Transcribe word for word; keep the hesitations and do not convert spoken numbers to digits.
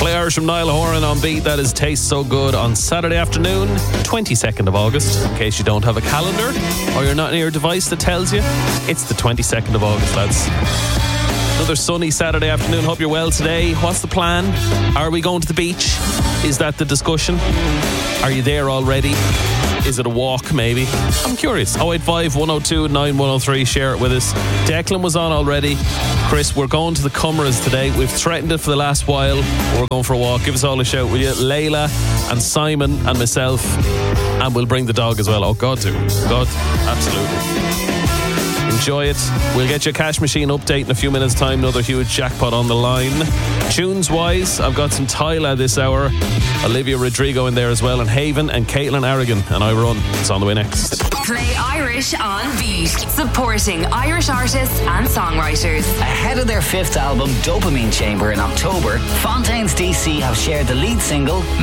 Play Irish from Niall Horan on beat. That is Taste So Good on Saturday afternoon, twenty-second of August. In case you don't have a calendar or you're not near a device that tells you, it's the twenty-second of August, lads. Another sunny Saturday afternoon. Hope you're well today. What's the plan? Are we going to the beach? Is that the discussion? Are you there already? Is it a walk, maybe? I'm curious. oh eight five, one oh two, nine one oh three. Share it with us. Declan was on already. Chris, we're going to the Cumras today. We've threatened it for the last while. We're going for a walk. Give us all a shout, will you? Layla and Simon and myself. And we'll bring the dog as well. Oh, God, do. God, absolutely. Enjoy it. We'll get you a cash machine update in a few minutes' time. Another huge jackpot on the line. Tunes-wise, I've got some Tyla this hour. Olivia Rodrigo in there as well. And Haven and Caitlin Aragon. And I Run. It's on the way next. Play Irish on Beat. Supporting Irish artists and songwriters. Ahead of their fifth album, Dopamine Chamber, in October, Fontaines D C have shared the lead single,